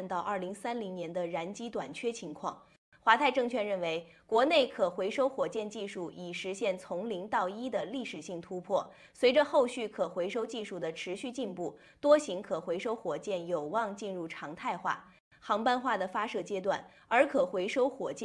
到2030年的燃机短缺情况。华泰证券认为，国内可回收火箭技术已实现从零到一的历史性突破。随着后续可回收技术的持续进步，多型可回收火箭有望进入常态化、航班化的发射阶段，而可回收火箭